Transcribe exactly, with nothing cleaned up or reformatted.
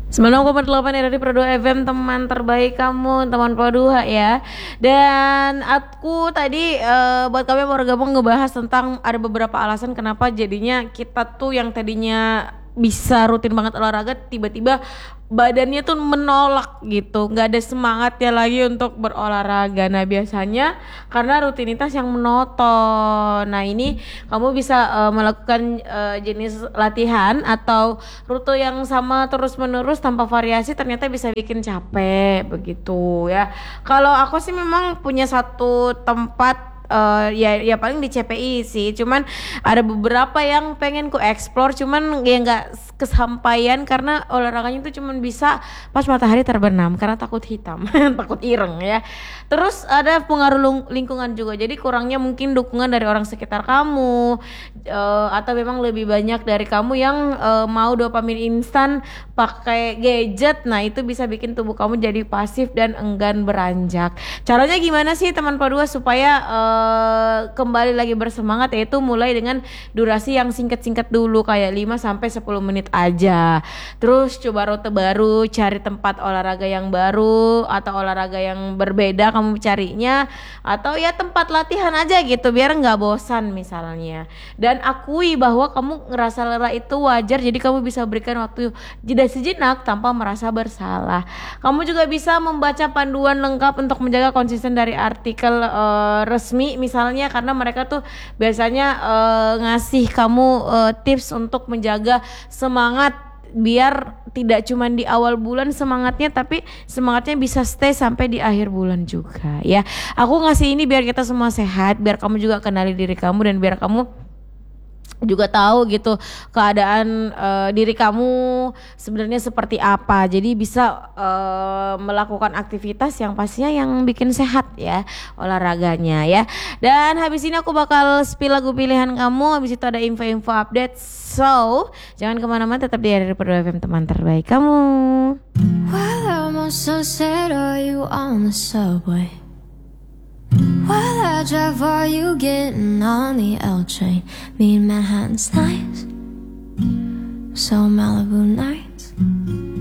sembilan puluh enam koma delapan ya dari Pro dua F M, teman terbaik kamu, teman Pro dua ya. Dan aku tadi uh, buat kami mau gabung ngebahas tentang ada beberapa alasan kenapa jadinya kita tuh yang tadinya bisa rutin banget olahraga tiba-tiba badannya tuh menolak gitu, nggak ada semangatnya lagi untuk berolahraga. Nah biasanya karena rutinitas yang monoton. Nah ini kamu bisa uh, melakukan uh, jenis latihan atau rute yang sama terus menerus tanpa variasi, ternyata bisa bikin capek begitu ya. Kalau aku sih memang punya satu tempat, Uh, ya ya paling di C P I sih, cuman ada beberapa yang pengen ku explore, cuman ya nggak kesampaian karena olahraganya tuh cuman bisa pas matahari terbenam karena takut hitam takut ireng ya. Terus ada pengaruh lingkungan juga, jadi kurangnya mungkin dukungan dari orang sekitar kamu, uh, atau memang lebih banyak dari kamu yang uh, mau dopamin instan pakai gadget. Nah itu bisa bikin tubuh kamu jadi pasif dan enggan beranjak. Caranya gimana sih teman Pro dua supaya uh, kembali lagi bersemangat? Yaitu mulai dengan durasi yang singkat-singkat dulu, kayak lima sampai sepuluh menit aja. Terus coba rute baru, cari tempat olahraga yang baru atau olahraga yang berbeda kamu carinya, atau ya tempat latihan aja gitu biar nggak bosan misalnya. Dan akui bahwa kamu ngerasa lelah itu wajar, jadi kamu bisa berikan waktu jeda sejenak tanpa merasa bersalah. Kamu juga bisa membaca panduan lengkap untuk menjaga konsisten dari artikel uh, resmi misalnya, karena mereka tuh biasanya uh, ngasih kamu uh, tips untuk menjaga semangat biar tidak cuma di awal bulan semangatnya, tapi semangatnya bisa stay sampai di akhir bulan juga ya. Aku ngasih ini biar kita semua sehat, biar kamu juga kenali diri kamu, dan biar kamu juga tahu gitu keadaan uh, diri kamu sebenarnya seperti apa. Jadi bisa uh, melakukan aktivitas yang pastinya yang bikin sehat ya olahraganya ya. Dan habis ini aku bakal spill lagu pilihan kamu, habis itu ada info-info update. So jangan kemana-mana, tetap di R R I Pro dua F M, teman terbaik kamu. Well, I'm so sad, are you on the subway? While I drive, are you getting on the L train? Me and Manhattan's nice, so Malibu night.